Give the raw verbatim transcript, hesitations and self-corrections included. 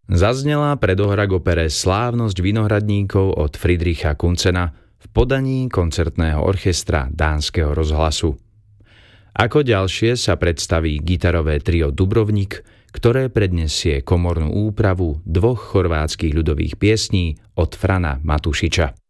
Zaznela predohra k opere Slávnosť vinohradníkov od Friedricha Kuncena v podaní koncertného orchestra Dánskeho rozhlasu. Ako ďalšie sa predstaví gitarové trio Dubrovnik, ktoré prednesie komornú úpravu dvoch chorvátskych ľudových piesní od Frana Matušiča.